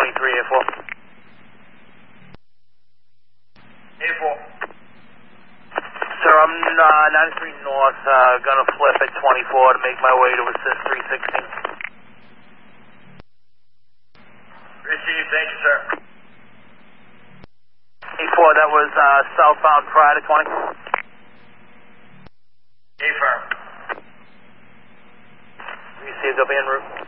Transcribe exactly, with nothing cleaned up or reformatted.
twenty-three, A four. A four. Sir, I'm uh, ninety-three North, uh, gonna flip at twenty-four to make my way to assist three sixteen. Received, thank you, sir. A four, that was uh, southbound prior to twenty. A firm. Received, they'll be en route.